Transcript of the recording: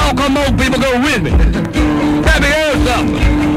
How come most people go with me? Let me hear something.